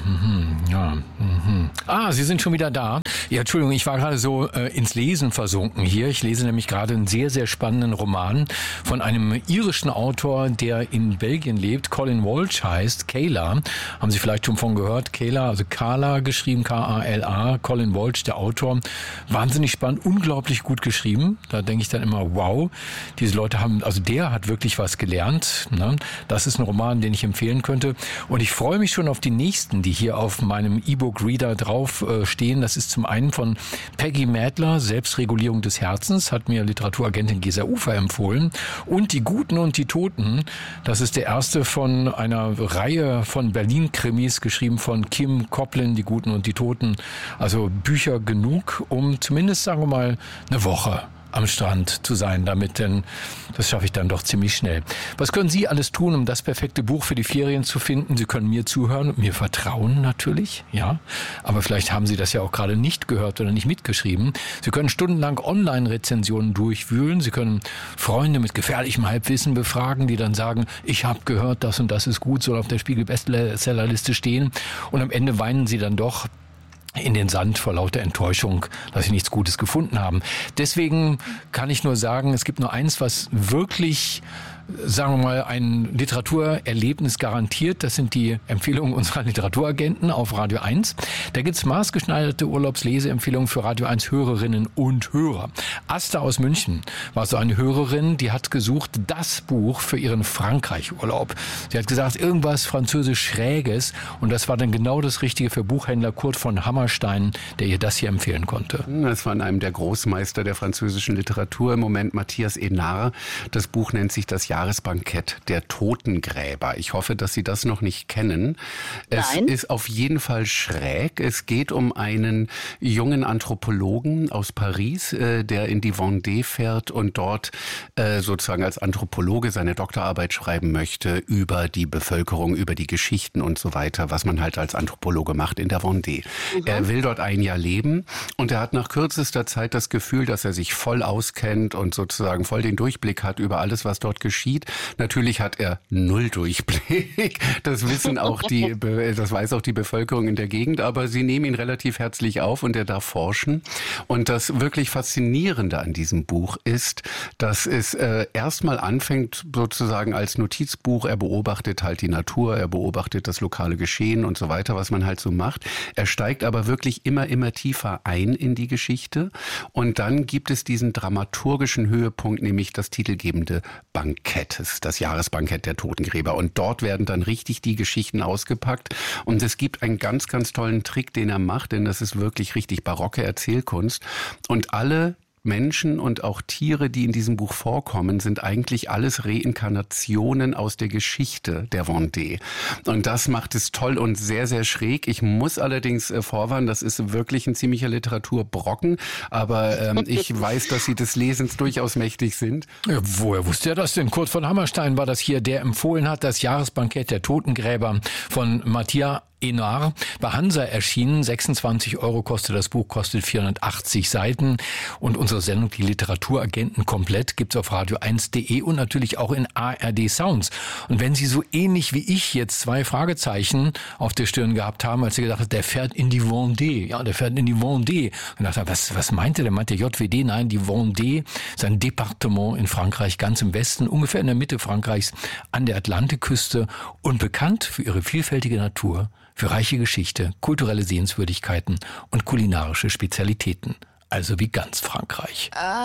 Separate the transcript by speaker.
Speaker 1: Ja. Sie sind schon wieder da. Ja, Entschuldigung, ich war gerade so ins Lesen versunken hier. Ich lese nämlich gerade einen sehr, sehr spannenden Roman von einem irischen Autor, der in Belgien lebt. Colin Walsh heißt, Kala. Haben Sie vielleicht schon von gehört? Kala, also Kala geschrieben, K-A-L-A. Colin Walsh, der Autor. Wahnsinnig spannend, unglaublich gut geschrieben. Da denke ich dann immer, wow, diese Leute haben, also der hat wirklich was gelernt. Ne? Das ist ein Roman, den ich empfehlen könnte. Und ich freue mich schon auf die nächsten, die hier auf meinem E-Book-Reader drauf stehen. Das ist zum einen von Peggy Madler, Selbstregulierung des Herzens, hat mir Literaturagentin Gesa Ufer empfohlen. Und Die Guten und die Toten, das ist der erste von einer Reihe von Berlin-Krimis, geschrieben von Kim Koplin, Die Guten und die Toten. Also Bücher genug, um zumindest, sagen wir mal, eine Woche am Strand zu sein damit, denn das schaffe ich dann doch ziemlich schnell. Was können Sie alles tun, um das perfekte Buch für die Ferien zu finden? Sie können mir zuhören und mir vertrauen natürlich, ja. Aber vielleicht haben Sie das ja auch gerade nicht gehört oder nicht mitgeschrieben. Sie können stundenlang Online-Rezensionen durchwühlen. Sie können Freunde mit gefährlichem Halbwissen befragen, die dann sagen, ich habe gehört, das und das ist gut, soll auf der Spiegel-Bestsellerliste stehen. Und am Ende weinen Sie dann doch in den Sand vor lauter Enttäuschung, dass sie nichts Gutes gefunden haben. Deswegen kann ich nur sagen, es gibt nur eins, was wirklich, sagen wir mal, ein Literaturerlebnis garantiert. Das sind die Empfehlungen unserer Literaturagenten auf Radio 1. Da gibt's maßgeschneiderte Urlaubsleseempfehlungen für Radio 1 Hörerinnen und Hörer. Asta aus München war so eine Hörerin, die hat gesucht das Buch für ihren Frankreich-Urlaub. Sie hat gesagt, irgendwas französisch Schräges, und das war dann genau das Richtige für Buchhändler Kurt von Hammerstein, der ihr das hier empfehlen konnte.
Speaker 2: Das war in einem der Großmeister der französischen Literatur im Moment, Matthias Hénard. Das Buch nennt sich Das Jahresbankett der Totengräber. Ich hoffe, dass Sie das noch nicht kennen. Es ist auf jeden Fall schräg. Es geht um einen jungen Anthropologen aus Paris, der in die Vendée fährt und dort sozusagen als Anthropologe seine Doktorarbeit schreiben möchte über die Bevölkerung, über die Geschichten und so weiter, was man halt als Anthropologe macht in der Vendée. Er will dort ein Jahr leben und er hat nach kürzester Zeit das Gefühl, dass er sich voll auskennt und sozusagen voll den Durchblick hat über alles, was dort geschieht. Natürlich hat er null Durchblick. Das wissen auch das weiß auch die Bevölkerung in der Gegend, aber sie nehmen ihn relativ herzlich auf und er darf forschen. Und das wirklich Faszinierende an diesem Buch ist, dass es erstmal anfängt sozusagen als Notizbuch. Er beobachtet halt die Natur, er beobachtet das lokale Geschehen und so weiter, was man halt so macht. Er steigt aber wirklich immer tiefer ein in die Geschichte. Und dann gibt es diesen dramaturgischen Höhepunkt, nämlich das titelgebende Bankett, das Jahresbankett der Totengräber. Und dort werden dann richtig die Geschichten ausgepackt. Und es gibt einen ganz, ganz tollen Trick, den er macht, denn das ist wirklich richtig barocke Erzählkunst. Und alle Menschen und auch Tiere, die in diesem Buch vorkommen, sind eigentlich alles Reinkarnationen aus der Geschichte der Vendée. Und das macht es toll und sehr, sehr schräg. Ich muss allerdings vorwarnen, das ist wirklich ein ziemlicher Literaturbrocken, aber ich weiß, dass Sie des Lesens durchaus mächtig sind.
Speaker 1: Ja, woher wusste er das denn? Kurt von Hammerstein war das hier, der empfohlen hat, das Jahresbankett der Totengräber von Matthias Hénard, bei Hansa erschienen. 26 € kostet das Buch, kostet 480 Seiten. Und unsere Sendung, die Literaturagenten komplett, gibt's auf radio1.de und natürlich auch in ARD Sounds. Und wenn Sie so ähnlich wie ich jetzt 2 Fragezeichen auf der Stirn gehabt haben, als Sie gedacht haben, der fährt in die Vendée. Ja, der fährt in die Vendée. Und dachte, was meint der? Meint der JWD? Nein, die Vendée ist ein Departement in Frankreich, ganz im Westen, ungefähr in der Mitte Frankreichs, an der Atlantikküste und bekannt für ihre vielfältige Natur, für reiche Geschichte, kulturelle Sehenswürdigkeiten und kulinarische Spezialitäten. Also wie ganz Frankreich.